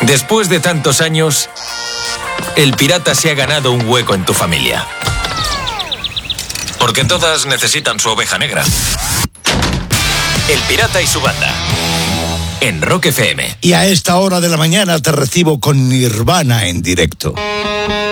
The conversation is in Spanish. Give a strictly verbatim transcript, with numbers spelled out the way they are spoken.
Después de tantos años, el pirata se ha ganado un hueco en tu familia. Porque todas necesitan su oveja negra. El pirata y su banda. En Rock F M. Y a esta hora de la mañana te recibo con Nirvana en directo.